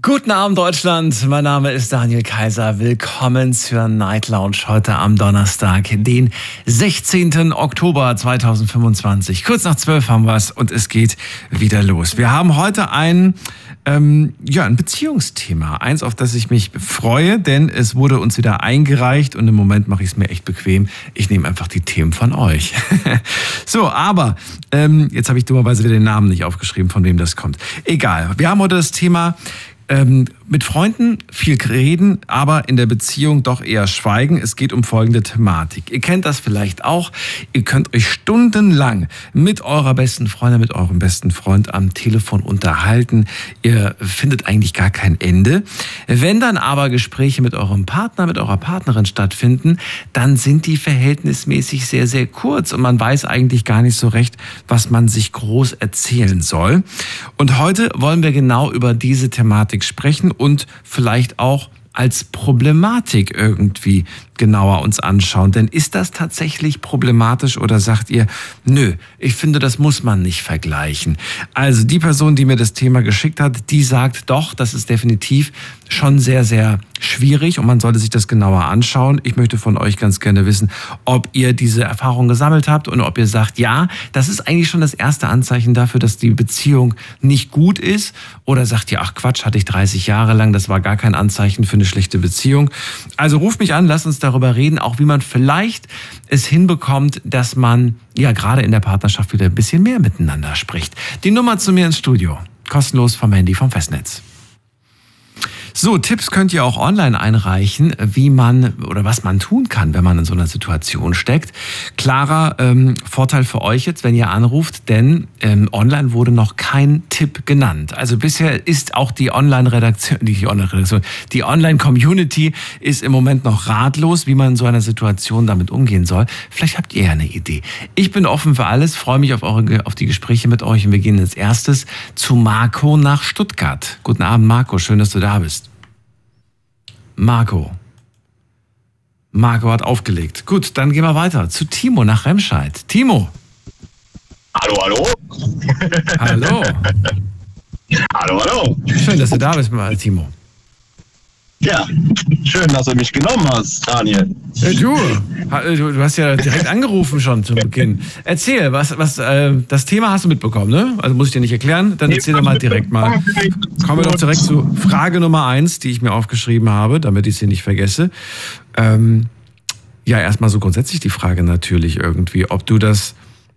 Guten Abend, Deutschland. Mein Name ist Daniel Kaiser. Willkommen zur Night Lounge heute am Donnerstag, den 16. Oktober 2025. Kurz nach 12 haben wir es und es geht wieder los. Wir haben heute ein Beziehungsthema. Eins, auf das ich mich freue, denn es wurde uns wieder eingereicht und im Moment mache ich es mir echt bequem. Ich nehme einfach die Themen von euch. So, aber jetzt habe ich dummerweise wieder den Namen nicht aufgeschrieben, von wem das kommt. Egal, wir haben heute das Thema mit Freunden viel reden, aber in der Beziehung doch eher schweigen. Es geht um folgende Thematik. Ihr kennt das vielleicht auch. Ihr könnt euch stundenlang mit eurer besten Freundin, mit eurem besten Freund am Telefon unterhalten. Ihr findet eigentlich gar kein Ende. Wenn dann aber Gespräche mit eurem Partner, mit eurer Partnerin stattfinden, dann sind die verhältnismäßig sehr, sehr kurz und man weiß eigentlich gar nicht so recht, was man sich groß erzählen soll. Und heute wollen wir genau über diese Thematik sprechen und vielleicht auch als Problematik irgendwie genauer uns anschauen. Denn ist das tatsächlich problematisch oder sagt ihr, nö, ich finde, das muss man nicht vergleichen. Also die Person, die mir das Thema geschickt hat, die sagt doch, das ist definitiv schon sehr, sehr schwierig und man sollte sich das genauer anschauen. Ich möchte von euch ganz gerne wissen, ob ihr diese Erfahrung gesammelt habt und ob ihr sagt, ja, das ist eigentlich schon das erste Anzeichen dafür, dass die Beziehung nicht gut ist, oder sagt ihr, ach Quatsch, hatte ich 30 Jahre lang, das war gar kein Anzeichen für eine schlechte Beziehung. Also ruft mich an, lasst uns darüber reden, auch wie man vielleicht es hinbekommt, dass man ja gerade in der Partnerschaft wieder ein bisschen mehr miteinander spricht. Die Nummer zu mir ins Studio, kostenlos vom Handy, vom Festnetz. So, Tipps könnt ihr auch online einreichen, wie man oder was man tun kann, wenn man in so einer Situation steckt. Klarer Vorteil für euch jetzt, wenn ihr anruft, denn online wurde noch kein Tipp genannt. Also bisher ist auch die die Online-Community ist im Moment noch ratlos, wie man in so einer Situation damit umgehen soll. Vielleicht habt ihr ja eine Idee. Ich bin offen für alles, freue mich auf die Gespräche mit euch und wir gehen als erstes zu Marco nach Stuttgart. Guten Abend, Marco, schön, dass du da bist. Marco hat aufgelegt. Gut, dann gehen wir weiter zu Timo nach Remscheid. Timo. Hallo. Hallo. Hallo. Schön, dass du da bist, Timo. Ja, schön, dass du mich genommen hast, Daniel. Du hast ja direkt angerufen schon zu Beginn. Erzähl, was das Thema hast du mitbekommen, ne? Also muss ich dir nicht erklären, dann erzähl doch mal direkt mal. Kommen wir doch direkt zu Frage Nummer 1, die ich mir aufgeschrieben habe, damit ich sie nicht vergesse. Ja, erstmal so grundsätzlich die Frage natürlich irgendwie, ob du das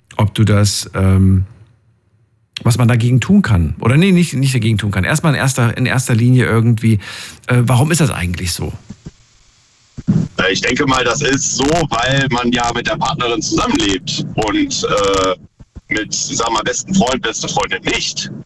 was man dagegen tun kann. Oder nee, nicht dagegen tun kann. Erstmal in erster Linie irgendwie, warum ist das eigentlich so? Ich denke mal, das ist so, weil man ja mit der Partnerin zusammenlebt und mit, sagen wir mal, besten Freund, beste Freundin nicht.